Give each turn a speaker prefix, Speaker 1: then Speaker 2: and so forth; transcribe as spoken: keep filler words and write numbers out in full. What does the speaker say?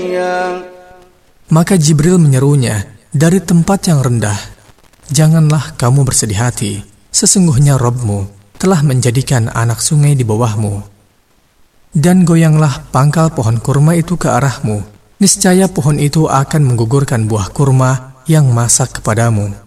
Speaker 1: Maka Jibril menyerunya dari tempat yang rendah, "Janganlah kamu bersedih hati, sesungguhnya Rabb-Mu telah menjadikan anak sungai di bawahmu. Dan goyanglah pangkal pohon kurma itu ke arahmu, niscaya pohon itu akan menggugurkan buah kurma yang masak kepadamu."